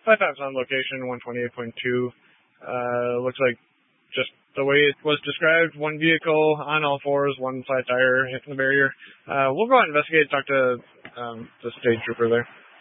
5 taps on location, 128.2. Looks like just the way it was described, one vehicle on all fours, one flat tire hitting the barrier. We'll go out and investigate, talk to the state trooper there.